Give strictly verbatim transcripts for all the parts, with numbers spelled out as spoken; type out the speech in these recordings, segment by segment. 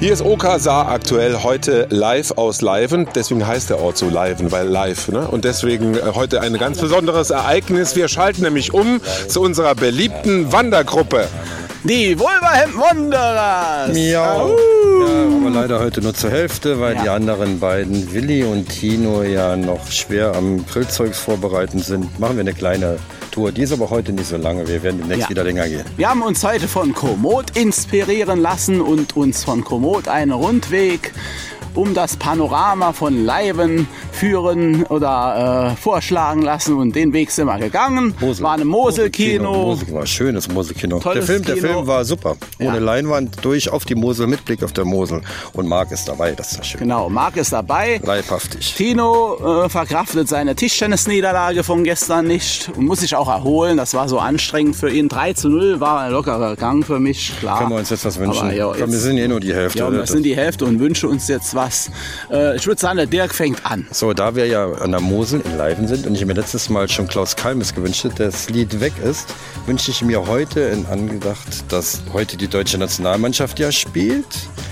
Hier ist Oka Saar aktuell heute live aus Leiven. Deswegen heißt der Ort so Leiven, weil live. Ne? Und deswegen heute ein ganz besonderes Ereignis. Wir schalten nämlich um zu unserer beliebten Wandergruppe. Die Wolverhampton Wanderers! Miau. Ja, aber leider heute nur zur Hälfte, weil ja. die anderen beiden, Willi und Tino, ja noch schwer am Grillzeugs vorbereiten sind. Machen wir eine kleine Tour. Die ist aber heute nicht so lange. Wir werden demnächst ja. wieder länger gehen. Wir haben uns heute von Komoot inspirieren lassen und uns von Komoot einen Rundweg um das Panorama von Leiven führen oder äh, vorschlagen lassen und den Weg sind wir gegangen. Mosel. War ein Moselkino. Mosel war schönes Moselkino. Tolles der Film, der Kino. Film war super. Ohne Ja. Leinwand, durch auf die Mosel, mit Blick auf der Mosel. Und Marc ist dabei, das ist ja schön. Genau, Marc ist dabei. Leibhaftig. Tino äh, verkraftet seine Tischtennisniederlage von gestern nicht und muss sich auch erholen. Das war so anstrengend für ihn. drei zu null war ein lockerer Gang für mich, klar. Können wir uns jetzt was wünschen? Aber, ja, Komm, wir jetzt- sind eh nur die Hälfte. Ja, oder? wir sind die Hälfte und wünschen uns jetzt was. Äh, ich würde sagen, der Dirk fängt an. So, da wir ja an der Mosel in Leiven sind und ich mir letztes Mal schon Klaus Kalmes gewünscht hätte, dass das Lied weg ist, wünsche ich mir heute in Angedacht, dass heute die deutsche Nationalmannschaft ja spielt.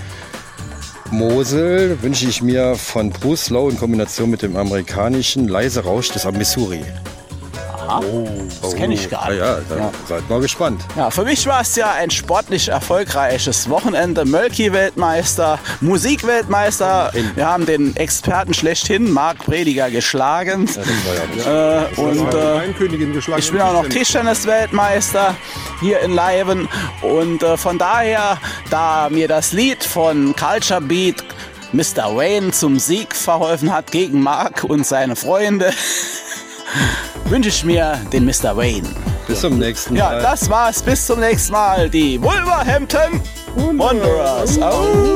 Mosel wünsche ich mir von Bruce Lowe in Kombination mit dem amerikanischen Leise Rausch des Missouri. Oh, das kenne ich gar nicht. Ja, ja, da Ja. seid mal gespannt. Ja, für mich war es ja ein sportlich erfolgreiches Wochenende. Mölki-Weltmeister, Musik-Weltmeister. Wir haben den Experten schlechthin, Marc Prediger, geschlagen. Ja, das war ja nicht. Äh, und äh, Königin geschlagen. ich bin auch noch Tischtennis-Weltmeister hier in Leiven. Und äh, von daher, da mir das Lied von Culture Beat Mister Wayne zum Sieg verholfen hat gegen Marc und seine Freunde, wünsche ich mir den Mister Wayne. Bis zum nächsten Mal. Ja, das war's. Bis zum nächsten Mal. Die Wolverhampton Wanderers. Au.